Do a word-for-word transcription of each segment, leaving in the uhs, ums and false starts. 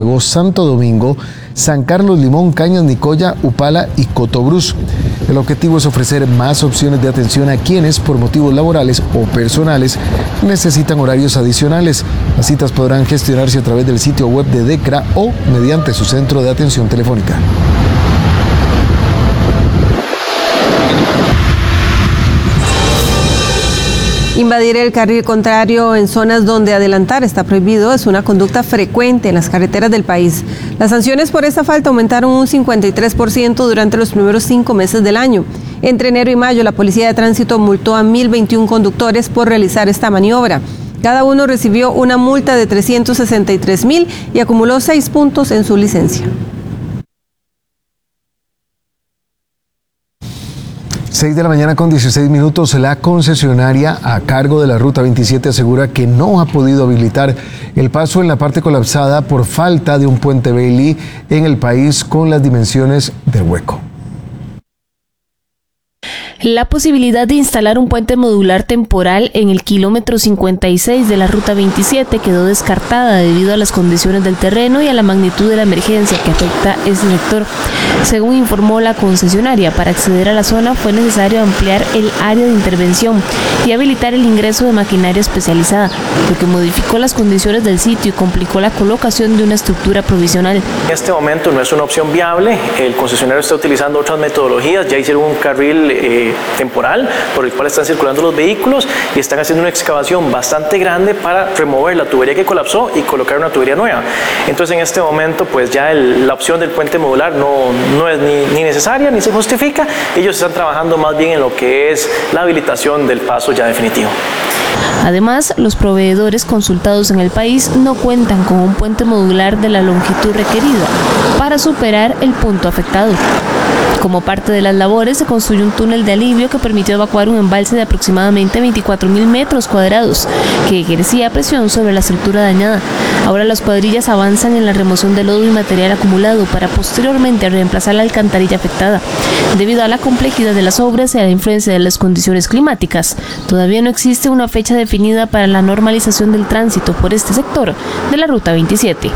Santiago, Santo Domingo, San Carlos, Limón, Cañas, Nicoya, Upala y Cotobruz. El objetivo es ofrecer más opciones de atención a quienes, por motivos laborales o personales, necesitan horarios adicionales. Las citas podrán gestionarse a través del sitio web de DECRA o mediante su centro de atención telefónica. Invadir el carril contrario en zonas donde adelantar está prohibido es una conducta frecuente en las carreteras del país. Las sanciones por esta falta aumentaron un cincuenta y tres por ciento durante los primeros cinco meses del año. Entre enero y mayo, la Policía de Tránsito multó a mil veintiún conductores por realizar esta maniobra. Cada uno recibió una multa de trescientos sesenta y tres mil y acumuló seis puntos en su licencia. seis de la mañana con dieciséis minutos, la concesionaria a cargo de la Ruta veintisiete asegura que no ha podido habilitar el paso en la parte colapsada por falta de un puente Bailey en el país con las dimensiones del hueco. La posibilidad de instalar un puente modular temporal en el kilómetro cincuenta y seis de la Ruta veintisiete quedó descartada debido a las condiciones del terreno y a la magnitud de la emergencia que afecta ese sector. Según informó la concesionaria, para acceder a la zona fue necesario ampliar el área de intervención y habilitar el ingreso de maquinaria especializada, lo que modificó las condiciones del sitio y complicó la colocación de una estructura provisional. En este momento no es una opción viable, el concesionario está utilizando otras metodologías, ya hicieron un carril eh, temporal por el cual están circulando los vehículos y están haciendo una excavación bastante grande para remover la tubería que colapsó y colocar una tubería nueva. Entonces en este momento pues ya el, la opción del puente modular no, no es ni, ni necesaria ni se justifica. Ellos están trabajando más bien en lo que es la habilitación del paso ya definitivo. Además, los proveedores consultados en el país no cuentan con un puente modular de la longitud requerida para superar el punto afectado. Como parte de las labores, se construyó un túnel de alivio que permitió evacuar un embalse de aproximadamente veinticuatro mil metros cuadrados, que ejercía presión sobre la estructura dañada. Ahora las cuadrillas avanzan en la remoción de lodo y material acumulado para posteriormente reemplazar la alcantarilla afectada. Debido a la complejidad de las obras y a la influencia de las condiciones climáticas, todavía no existe una fecha definida para la normalización del tránsito por este sector de la Ruta veintisiete.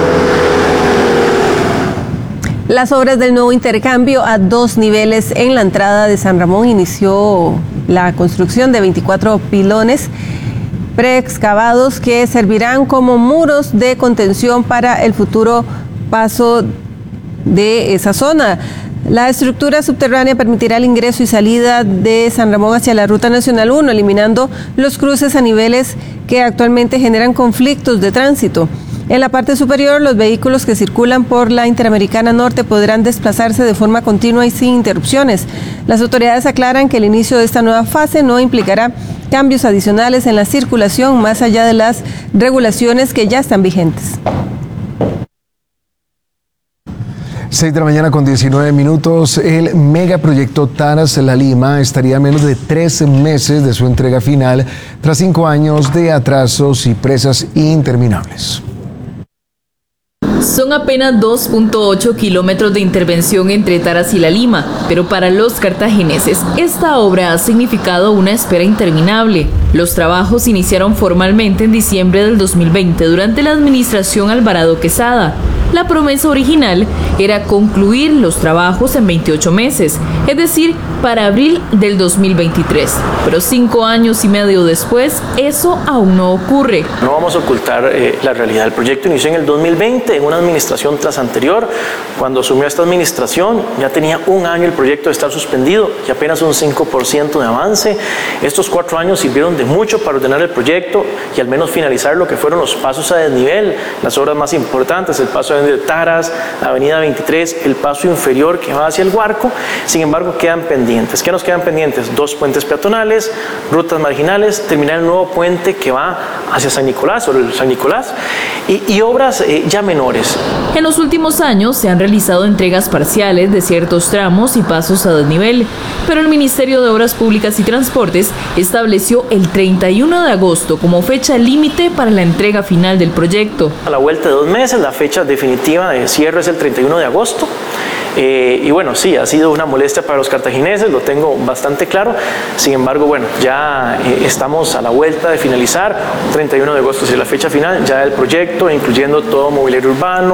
Las obras del nuevo intercambio a dos niveles en la entrada de San Ramón inició la construcción de veinticuatro pilones preexcavados que servirán como muros de contención para el futuro paso de esa zona. La estructura subterránea permitirá el ingreso y salida de San Ramón hacia la Ruta Nacional uno, eliminando los cruces a niveles que actualmente generan conflictos de tránsito. En la parte superior, los vehículos que circulan por la Interamericana Norte podrán desplazarse de forma continua y sin interrupciones. Las autoridades aclaran que el inicio de esta nueva fase no implicará cambios adicionales en la circulación más allá de las regulaciones que ya están vigentes. seis de la mañana con diecinueve minutos, el megaproyecto Taras-La Lima estaría a menos de tres meses de su entrega final tras cinco años de atrasos y presas interminables. Son apenas dos punto ocho kilómetros de intervención entre Taras y La Lima, pero para los cartagineses esta obra ha significado una espera interminable. Los trabajos iniciaron formalmente en diciembre del dos mil veinte durante la administración Alvarado Quesada. La promesa original era concluir los trabajos en veintiocho meses, es decir, para abril del dos mil veintitrés. Pero cinco años y medio después, eso aún no ocurre. No vamos a ocultar eh, la realidad. El proyecto inició en el dos mil veinte, en una administración tras anterior. Cuando asumió esta administración, ya tenía un año el proyecto de estar suspendido y apenas un cinco por ciento de avance. Estos cuatro años sirvieron de mucho para ordenar el proyecto y al menos finalizar lo que fueron los pasos a desnivel, las obras más importantes, el paso de Taras, la avenida veintitrés, el paso inferior que va hacia el Huarco. Sin embargo, quedan pendientes. ¿Qué nos quedan pendientes? Dos puentes peatonales, rutas marginales, terminar el nuevo puente que va hacia San Nicolás, o el San Nicolás, y, y obras eh, ya menores. En los últimos años se han realizado entregas parciales de ciertos tramos y pasos a desnivel, pero el Ministerio de Obras Públicas y Transportes estableció el treinta y uno de agosto como fecha límite para la entrega final del proyecto. A la vuelta de dos meses, la fecha definitiva de cierre es el treinta y uno de agosto. Eh, y bueno, sí, ha sido una molestia para los cartagineses, lo tengo bastante claro. Sin embargo, bueno, ya eh, estamos a la vuelta de finalizar. treinta y uno de agosto es la fecha final ya del proyecto, incluyendo todo mobiliario urbano.